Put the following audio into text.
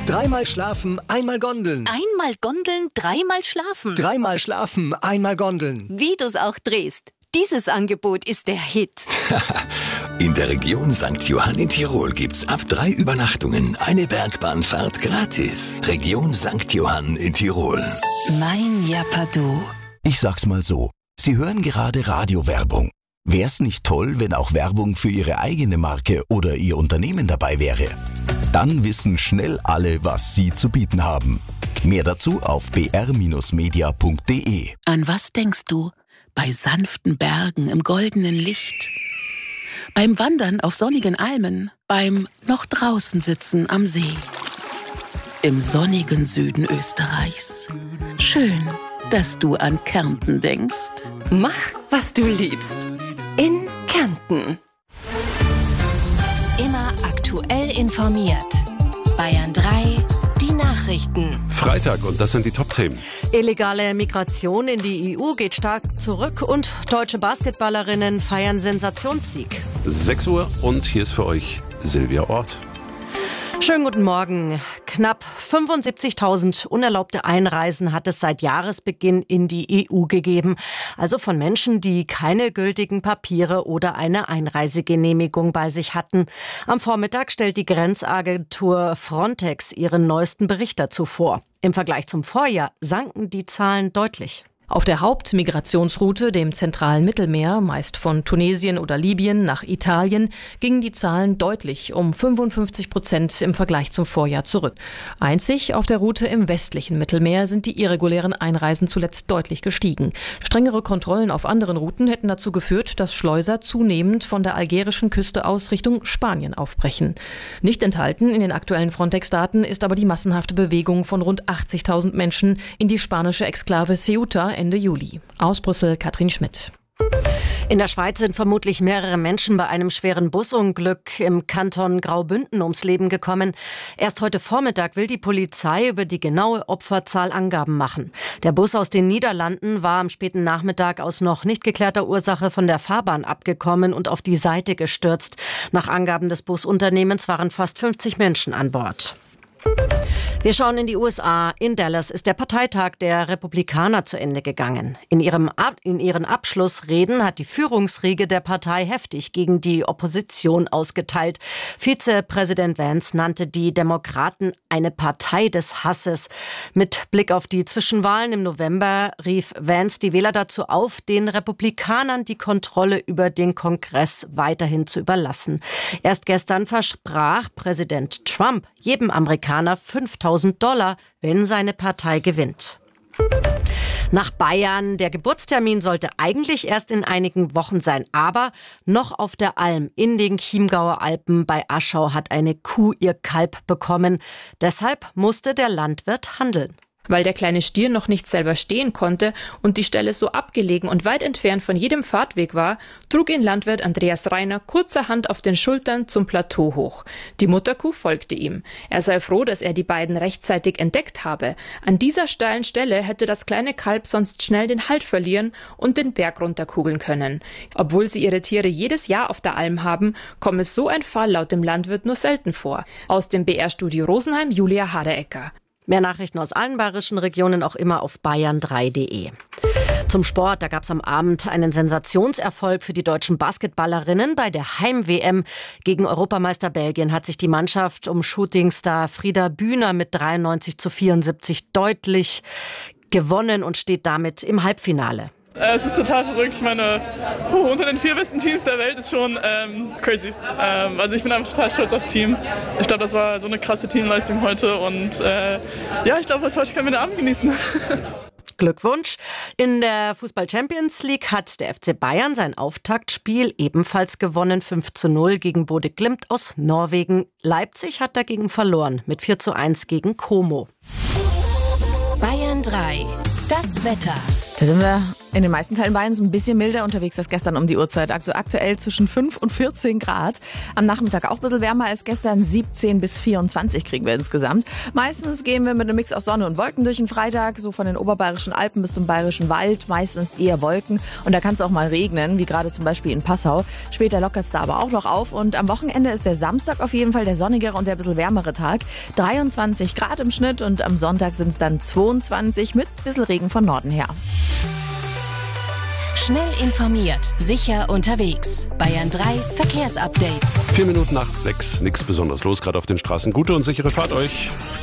Dreimal schlafen, einmal Gondeln. Einmal Gondeln, dreimal schlafen. Dreimal schlafen, einmal Gondeln. Wie du's auch drehst. Dieses Angebot ist der Hit. In der Region St. Johann in Tirol gibt's ab 3 Übernachtungen eine Bergbahnfahrt gratis. Region St. Johann in Tirol. Mein Japadu. Ich sag's mal so, Sie hören gerade Radiowerbung. Wär's nicht toll, wenn auch Werbung für Ihre eigene Marke oder Ihr Unternehmen dabei wäre? Dann wissen schnell alle, was Sie zu bieten haben. Mehr dazu auf br-media.de. An was denkst du? Bei sanften Bergen im goldenen Licht. Beim Wandern auf sonnigen Almen. Beim noch draußen sitzen am See. Im sonnigen Süden Österreichs. Schön, dass du an Kärnten denkst. Mach, was du liebst. In Kärnten. Immer aktuell informiert. Bayern 3, die Nachrichten. Freitag und das sind die Top-Themen. Illegale Migration in die EU geht stark zurück und deutsche Basketballerinnen feiern Sensationssieg. 6 Uhr und hier ist für euch Silvia Ort. Schönen guten Morgen. Knapp 75.000 unerlaubte Einreisen hat es seit Jahresbeginn in die EU gegeben. Also von Menschen, die keine gültigen Papiere oder eine Einreisegenehmigung bei sich hatten. Am Vormittag stellt die Grenzagentur Frontex ihren neuesten Bericht dazu vor. Im Vergleich zum Vorjahr sanken die Zahlen deutlich. Auf der Hauptmigrationsroute, dem zentralen Mittelmeer, meist von Tunesien oder Libyen nach Italien, gingen die Zahlen deutlich um 55% im Vergleich zum Vorjahr zurück. Einzig auf der Route im westlichen Mittelmeer sind die irregulären Einreisen zuletzt deutlich gestiegen. Strengere Kontrollen auf anderen Routen hätten dazu geführt, dass Schleuser zunehmend von der algerischen Küste aus Richtung Spanien aufbrechen. Nicht enthalten in den aktuellen Frontex-Daten ist aber die massenhafte Bewegung von rund 80.000 Menschen in die spanische Exklave Ceuta Ende Juli. Aus Brüssel, Katrin Schmidt. In der Schweiz sind vermutlich mehrere Menschen bei einem schweren Busunglück im Kanton Graubünden ums Leben gekommen. Erst heute Vormittag will die Polizei über die genaue Opferzahl Angaben machen. Der Bus aus den Niederlanden war am späten Nachmittag aus noch nicht geklärter Ursache von der Fahrbahn abgekommen und auf die Seite gestürzt. Nach Angaben des Busunternehmens waren fast 50 Menschen an Bord. Wir schauen in die USA. In Dallas ist der Parteitag der Republikaner zu Ende gegangen. In ihren Abschlussreden hat die Führungsriege der Partei heftig gegen die Opposition ausgeteilt. Vizepräsident Vance nannte die Demokraten eine Partei des Hasses. Mit Blick auf die Zwischenwahlen im November rief Vance die Wähler dazu auf, den Republikanern die Kontrolle über den Kongress weiterhin zu überlassen. Erst gestern versprach Präsident Trump jedem Amerikaner $5.000, wenn seine Partei gewinnt. Nach Bayern. Der Geburtstermin sollte eigentlich erst in einigen Wochen sein, aber noch auf der Alm in den Chiemgauer Alpen bei Aschau hat eine Kuh ihr Kalb bekommen. Deshalb musste der Landwirt handeln. Weil der kleine Stier noch nicht selber stehen konnte und die Stelle so abgelegen und weit entfernt von jedem Fahrtweg war, trug ihn Landwirt Andreas Reiner kurzerhand auf den Schultern zum Plateau hoch. Die Mutterkuh folgte ihm. Er sei froh, dass er die beiden rechtzeitig entdeckt habe. An dieser steilen Stelle hätte das kleine Kalb sonst schnell den Halt verlieren und den Berg runterkugeln können. Obwohl sie ihre Tiere jedes Jahr auf der Alm haben, komme so ein Fall laut dem Landwirt nur selten vor. Aus dem BR-Studio Rosenheim, Julia Haderecker. Mehr Nachrichten aus allen bayerischen Regionen auch immer auf bayern3.de. Zum Sport, da gab es am Abend einen Sensationserfolg für die deutschen Basketballerinnen. Bei der Heim-WM gegen Europameister Belgien hat sich die Mannschaft um Shootingstar Frieda Bühner mit 93-74 deutlich gewonnen und steht damit im Halbfinale. Es ist total verrückt. Ich meine, unter den 4 besten Teams der Welt ist schon crazy. Also ich bin einfach total stolz aufs Team. Ich glaube, das war so eine krasse Teamleistung heute. Und ich glaube, heute können wir den Abend genießen. Glückwunsch. In der Fußball-Champions League hat der FC Bayern sein Auftaktspiel ebenfalls gewonnen. 5:0 gegen Bode Glimt aus Norwegen. Leipzig hat dagegen verloren mit 4:1 gegen Como. Bayern 3. Das Wetter. Da sind wir In den meisten Teilen Bayerns ein bisschen milder unterwegs als gestern um die Uhrzeit. Aktuell zwischen 5 und 14 Grad. Am Nachmittag auch ein bisschen wärmer als gestern. 17 bis 24 kriegen wir insgesamt. Meistens gehen wir mit einem Mix aus Sonne und Wolken durch den Freitag. So von den oberbayerischen Alpen bis zum bayerischen Wald. Meistens eher Wolken. Und da kann es auch mal regnen, wie gerade zum Beispiel in Passau. Später lockert es da aber auch noch auf. Und am Wochenende ist der Samstag auf jeden Fall der sonnigere und der ein bisschen wärmere Tag. 23 Grad im Schnitt und am Sonntag sind es dann 22 mit ein bisschen Regen von Norden her. Schnell informiert, sicher unterwegs. Bayern 3 Verkehrsupdate. 4 Minuten nach 6, nichts besonders los, gerade auf den Straßen. Gute und sichere Fahrt euch.